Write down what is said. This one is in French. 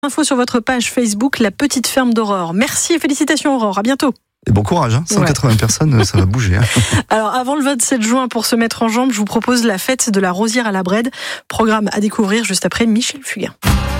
Info sur votre page Facebook, la petite ferme d'Aurore. Merci et félicitations Aurore, à bientôt. Et bon courage, 180 personnes, ça va bouger. Alors avant le 27 juin, pour se mettre en jambes, je vous propose la fête de la Rosière à la Brède. Programme à découvrir juste après Michel Fugain.